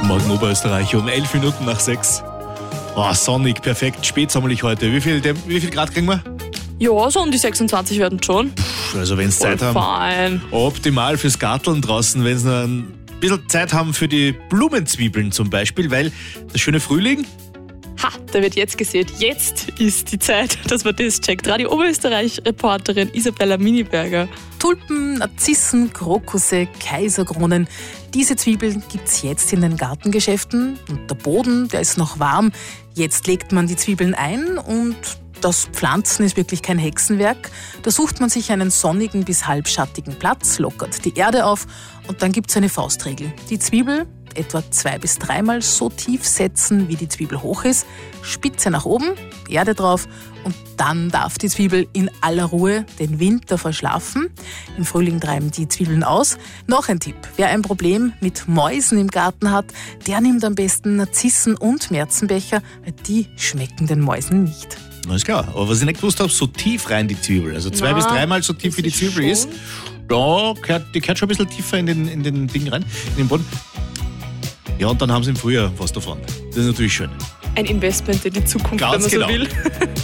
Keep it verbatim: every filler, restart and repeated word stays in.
Morgen Oberösterreich um elf Minuten nach sechs. Oh, sonnig, perfekt, spätsommerlich heute. Wie viel, wie viel Grad kriegen wir? Ja, so um die sechsundzwanzig werden schon. Puh, also wenn Sie Zeit haben, fein. Optimal fürs Garteln draußen, wenn Sie noch ein bisschen Zeit haben für die Blumenzwiebeln zum Beispiel, weil der schöne Frühling. Ha, da wird jetzt gesät. Jetzt ist die Zeit, dass man das checkt. Radio Oberösterreich-Reporterin Isabella Miniberger. Tulpen, Narzissen, Krokusse, Kaiserkronen. Diese Zwiebeln gibt's jetzt in den Gartengeschäften. Und der Boden, der ist noch warm. Jetzt legt man die Zwiebeln ein und das Pflanzen ist wirklich kein Hexenwerk. Da sucht man sich einen sonnigen bis halbschattigen Platz, lockert die Erde auf und dann gibt's eine Faustregel. Die Zwiebel etwa zwei- bis dreimal so tief setzen, wie die Zwiebel hoch ist, Spitze nach oben, Erde drauf und dann darf die Zwiebel in aller Ruhe den Winter verschlafen. Im Frühling treiben die Zwiebeln aus. Noch ein Tipp, wer ein Problem mit Mäusen im Garten hat, der nimmt am besten Narzissen und Märzenbecher, weil die schmecken den Mäusen nicht. Alles klar, aber was ich nicht gewusst habe, so tief rein die Zwiebel, also zwei Na, bis dreimal so tief wie die Zwiebel schon. ist, da gehört, die gehört schon ein bisschen tiefer in den, in den Ding rein, in den Boden. Ja, und dann haben sie im Frühjahr was davon. Das ist natürlich schön. Ein Investment in die Zukunft, Ganz wenn man genau. so will.